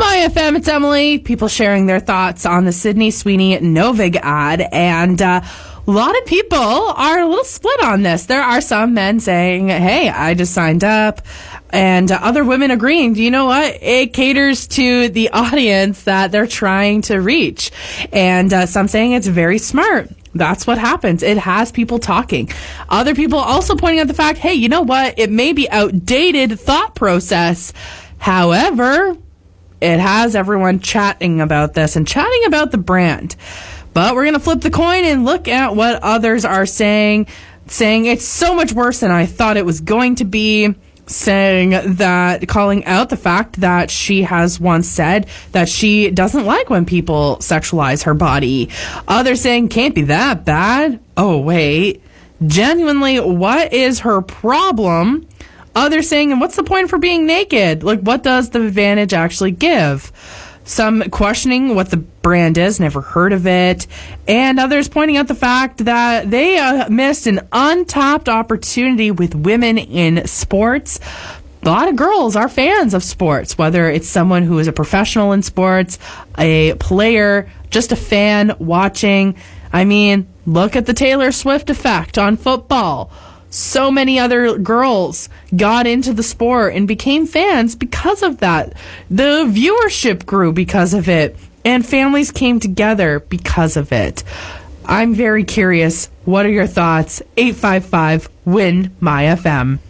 My FM, it's Emily. People sharing their thoughts on the Sydney Sweeney Novig ad, and a lot of people are a little split on this. There are some men saying, hey, I just signed up, and other women agreeing, you know what? It caters to the audience that they're trying to reach. And some saying it's very smart. That's what happens. It has people talking. Other people also pointing out the fact, hey, you know what? It may be outdated thought process. However, it has everyone chatting about this and chatting about the brand. But we're going to flip the coin and look at what others are saying it's so much worse than I thought it was going to be. Saying that, calling out the fact that she has once said that she doesn't like when people sexualize her body. Others saying, can't be that bad. Oh, wait. Genuinely, what is her problem? Others saying, and what's the point for being naked? Like, what does the advantage actually give? Some questioning what the brand is, never heard of it. And others pointing out the fact that they missed an untapped opportunity with women in sports. A lot of girls are fans of sports, whether it's someone who is a professional in sports, a player, just a fan watching. I mean, look at the Taylor Swift effect on football. So many other girls got into the sport and became fans because of that. The viewership grew because of it, and families came together because of it. I'm very curious. What are your thoughts? 855-WIN-MY-FM.